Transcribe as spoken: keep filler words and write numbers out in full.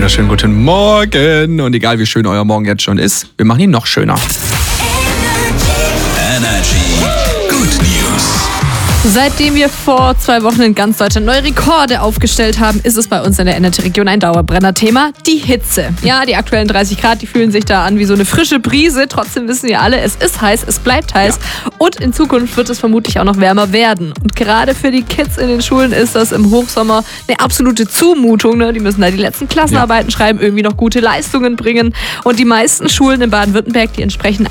wunderschönen guten Morgen. Und egal wie schön euer Morgen jetzt schon ist, wir machen ihn noch schöner. Energy Good News. Seitdem wir vor zwei Wochen in ganz Deutschland neue Rekorde aufgestellt haben, ist es bei uns in der Energy-Region ein Dauerbrenner-Thema, die Hitze. Ja, die aktuellen dreißig Grad, die fühlen sich da an wie so eine frische Brise. Trotzdem wissen wir alle, es ist heiß, es bleibt heiß. Ja. Und in Zukunft wird es vermutlich auch noch wärmer werden. Und gerade für die Kids in den Schulen ist das im Hochsommer eine absolute Zumutung. Ne? Die müssen da die letzten Klassenarbeiten ja. schreiben, irgendwie noch gute Leistungen bringen. Und die meisten Schulen in Baden-Württemberg, die entsprechen